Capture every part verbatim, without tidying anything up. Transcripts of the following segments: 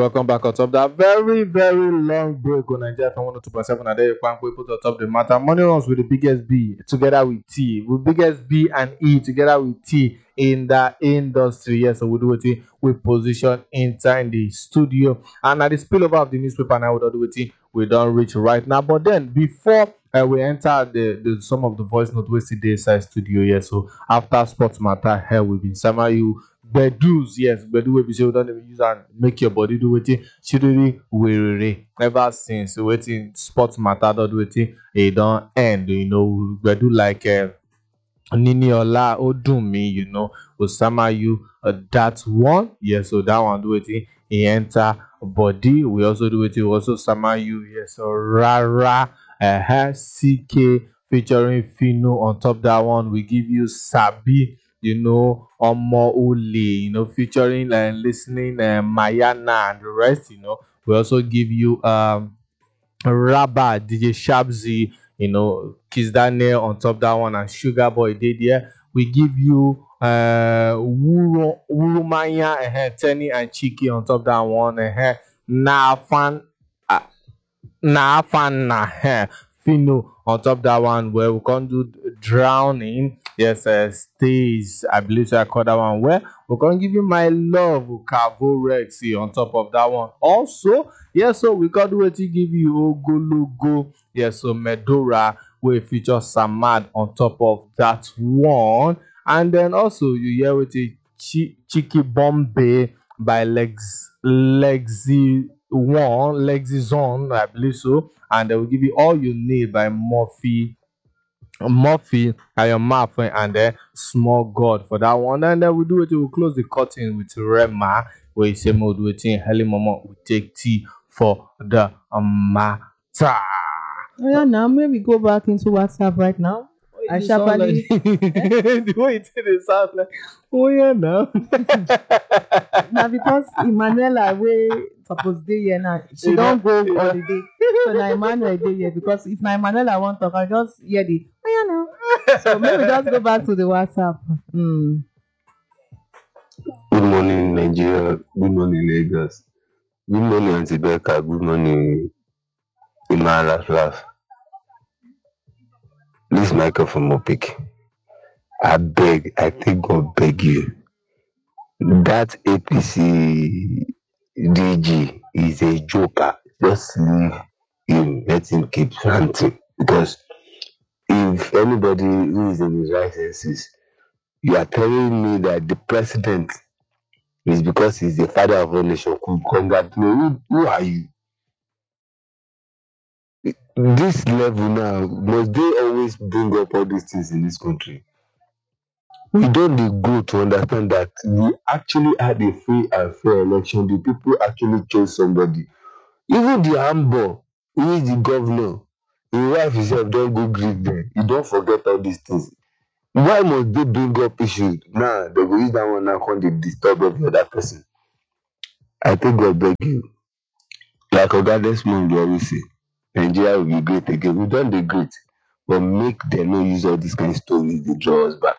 welcome back on top that very, very long break on Nigeria from one oh two point seven. And there you can put on top the matter. Money runs with the biggest B together with T. With biggest B and E together with T in the industry. Yes, so we do it with position inside the studio. And at the spillover of the newspaper now, we don't do it. We don't reach right now. But then before uh, we enter the, the some of the voice note we see the inside studio. Yes, so after sports matter here we've been summer you. Bedus, yes, Bedu wey be say we don dey use am make your body do wetin shiriri werere. Ever since wetin sports matter don do wetin e don end, you know, Bedu like uh, Niniola Odunmi, you know, Osama you uh, that one, yes, so that one do wetin e enter body. We also do wetin we also Sama you, yes, so Rara, uh, C K featuring Fino on top that one. We give you Sabi. You know, Omo Uli, you know, featuring and listening uh, Mayana and the rest, you know. We also give you um Rabba, D J Shabzi, you know, Kiss Daniel on top that one, and Sugar Boy did there. We give you uh Wuro Wurumaya, uh, Tenny and Chiki on top that one, uh, Nafan uh, Nafan uh, Fino on top that one, where we can do drowning. Yes, uh, stays. I believe so I call that one. Where we can give you my love, Cavo Rexy on top of that one. Also, yes, so we can do it to give you Ogologo. Yes, so Medora will feature Samad on top of that one. And then also you hear with a Chi- Chiki Bombay by Lex Lexi One, Lexi Zone, I believe so. And they will give you all you need by Murphy Murphy, Iron Marfin, and then Small God for that one. And then we do it, we'll close the curtain with Rema, where you say, Mo do it in Heli Mama, we take tea for the um, matter. Oh, yeah, now maybe go back into WhatsApp right now. I You sound sharply like- the way you say it sounds like, oh yeah, now. now because Emmanuela wey suppose dey here now, she You don know, go you know. holiday. So na Emmanuel dey here because if na Emmanuela wan talk, I just hear the oh yeah now. So maybe just go back to the WhatsApp. Hmm. Good morning, Nigeria. Good morning, Lagos. Good morning, Auntie Becca. Good morning, Imara Fluff. This microphone will pick. I beg, I think God beg you. That A P C D G is a joker. Just leave him, let him keep ranting. Because if anybody who is in his right senses, you are telling me that the president is because he's the father of a nation. Congratulate. Who, who are you? This level now, must they always bring up all these things in this country? We don't dey go to understand that we actually had a free and fair election. The people actually chose somebody. Even the Ambo, who is the governor, his wife herself don't go greet them. You don't forget all these things. Why must they bring up issues? Nah, they will use that one now when they disturb every other person. I think God beg you. Like Oga Desmond dey always say, Nigeria will be great again. We don dey great, but make them no use all these kind of stories dey draw us back.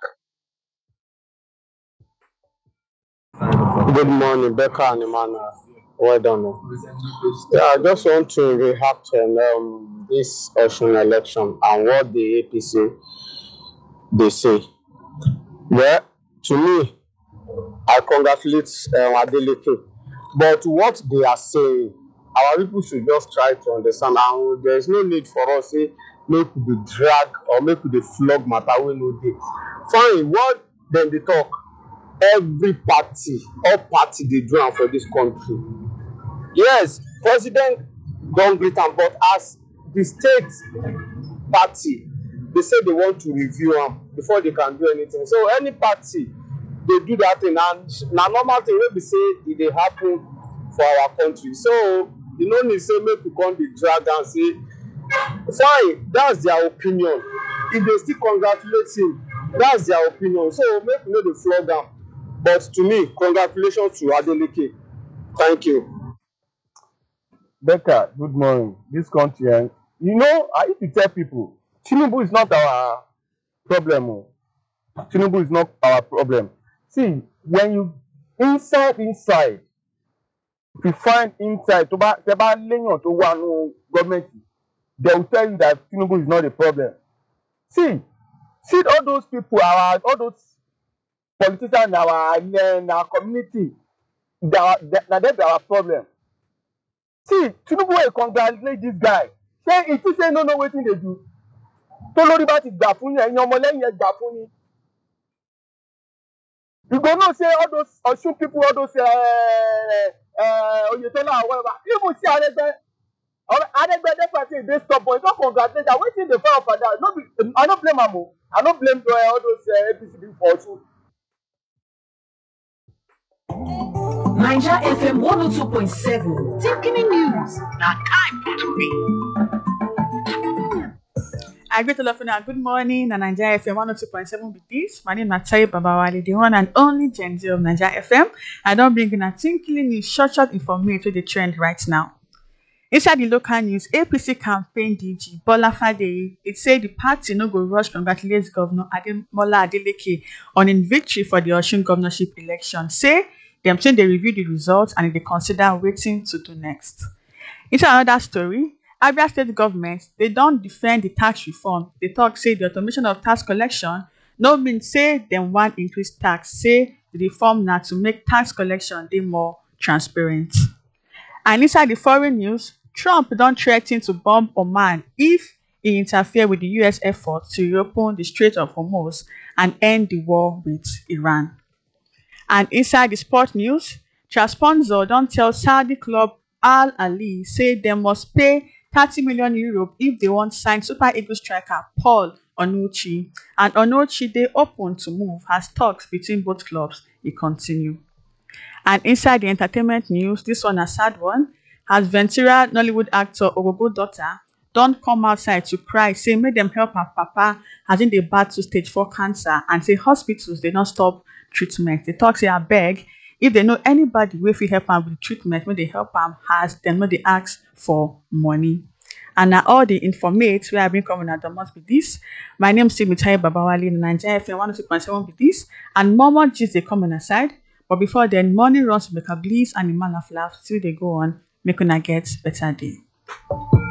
Good morning, Becca and Emmanuel. Well done. oh. Yeah, I just want to react on um, this Osun election and what the A P C they say. Well, to me, I congratulate um, Adeleke, but what they are saying, our people should just try to understand. And there is no need for us say make we dey drag or make we dey flog matter wey no dey. Fine, what dem dey talk? Every party, all party dey do am for dis country. Yes, president don greet am, but as the state party, they say they want to review am before they can do anything. So any party dey do that thing, and na normal thing wey be say e dey happen for our country. So you no need say make we come dey drag am say fine, that's their opinion. If they still congratulate him, that's their opinion. So make we no dey flog am. But to me, congratulations to Adeleke. Thank you. Becca, good morning. This country, eh, you know, I used to tell people, Tinubu is not our problem. oh. Tinubu is not our problem. See, when you inside inside, if you find inside tó bá tẹ bá léèyàn tó wà nù gọ́ọ̀mẹ̀ntì, they will tell you that Tinubu is not a problem. See, see all those people, our all those politicians in our in our community, they are they, na them be our problem. See, Tinubu wey congratulate this guy. Say e fit say no know wetin dey do. Tó lórí bá ti gbà fún yẹn, ẹ̀yin ọmọlẹ́yìn ẹ̀ gbà fún yín. You go know say all those Osun people, all those uh, uh, Oyetola or whatever, even see Aregbe, Aregbe dey for say dey stubborn, he don congratulate am. Wetin dey find for that? No be, I no blame am o. I no blame uh, all those uh, A P C people for Osun. Naija F M one oh two point seven, taking in news. Now time to read. I greet all of you now. Good morning, na Naija F M one oh two point seven with this. My name is Tayo Babawale, the one and only Gen Z of Naija F M. I don't bring in a tinkling news, short, short information to the trend right now. Inside the local news, A P C campaign D G Bola Fadeye, it said the party no go rush congratulate Governor Ademola Adeleke on in victory for the Osun governorship election. Say them say they review the results and they consider waiting to do next. Inside another story, Abia State government, they don't defend the tax reform. They talk say the automation of tax collection no mean say them want increase tax. Say the reform now to make tax collection dey more transparent. And inside the foreign news, Trump don't threaten to bomb Oman if he interfere with the U S effort to reopen the Strait of Hormuz and end the war with Iran. And inside the sport news, Transponsor don't tell Saudi club Al Ali say they must pay thirty million euro if they want sign Super Eagles striker Paul Onuchi. And Onuchi they open to move as talks between both clubs they continue. And inside the entertainment news, this one a sad one, as Ventura Nollywood actor Ogogo daughter don't come outside to cry, say make them help her papa as in the battle stage four cancer, and say hospitals they don't stop treatment. They talk say I beg if they know anybody wey fit help am with treatment, when they help am as dem no dey ask for money. And now all the informate where I bring coming at the must be this. My name is Tayo Babawale, Naija F M one oh two point seven be this, and more more gist they coming aside. But before then, morning runs to make a bliss and the man of laugh still they go on, make una get better day.